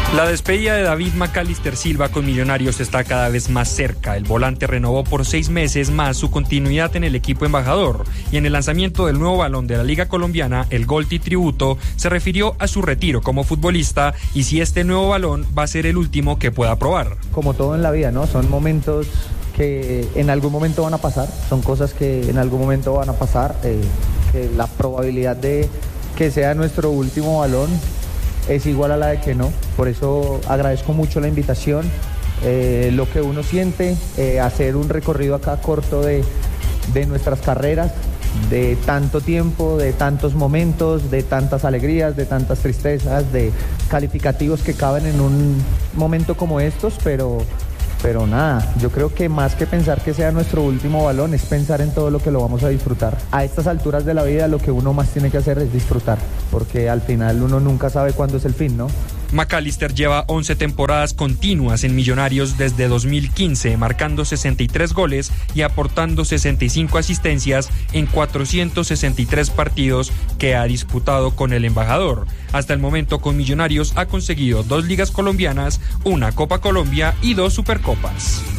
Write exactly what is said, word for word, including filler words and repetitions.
La despedida de David McAllister Silva con Millonarios está cada vez más cerca. El volante renovó por seis meses más su continuidad en el equipo embajador y en el lanzamiento del nuevo balón de la Liga Colombiana, el Golti Tributo, se refirió a su retiro como futbolista y si este nuevo balón va a ser el último que pueda probar. Como todo en la vida, ¿no? Son momentos que en algún momento van a pasar, son cosas que en algún momento van a pasar, eh, que la probabilidad de que sea nuestro último balón es igual a la de que no. Por eso agradezco mucho la invitación, eh, lo que uno siente, eh, hacer un recorrido acá corto de, de nuestras carreras, de tanto tiempo, de tantos momentos, de tantas alegrías, de tantas tristezas, de calificativos que caben en un momento como estos, pero... Pero nada, yo creo que más que pensar que sea nuestro último balón es pensar en todo lo que lo vamos a disfrutar. A estas alturas de la vida lo que uno más tiene que hacer es disfrutar, porque al final uno nunca sabe cuándo es el fin, ¿no? McAllister lleva once temporadas continuas en Millonarios desde dos mil quince, marcando sesenta y tres goles y aportando sesenta y cinco asistencias en cuatrocientos sesenta y tres partidos que ha disputado con el embajador. Hasta el momento con Millonarios ha conseguido dos ligas colombianas, una Copa Colombia y dos Supercopas.